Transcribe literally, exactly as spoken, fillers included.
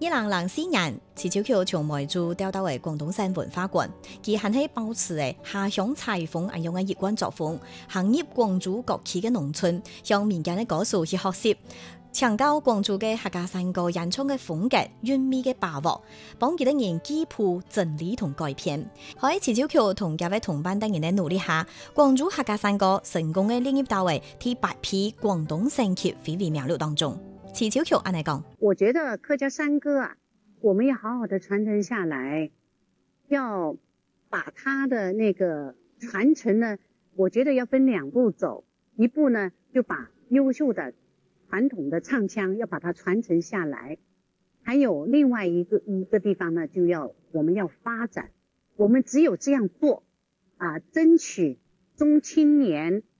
二零零四年，徐小橋從梅州調到為廣東省文化館，佢還係保持嘅下鄉採風一樣嘅一貫作風，行入廣州各區嘅農村，向民間嘅歌手去學習，強調廣州嘅客家山歌演唱嘅風格、韻味嘅把握，幫佢哋人記譜整理同改編。喺徐小橋同幾位同伴等人嘅努力下，廣州客家山歌成功嘅列入到為第八批廣東省級非遺名錄當中。徐小橋安尼講， 我覺得客家山歌啊，我們要好好的傳承下來，要把它的那個傳承呢，我覺得要分兩步走，一步呢就把優秀的傳統的唱腔要把它傳承下來，還有另外一個一個地方呢，就要我們要發展，我們只有這樣做啊，爭取中青年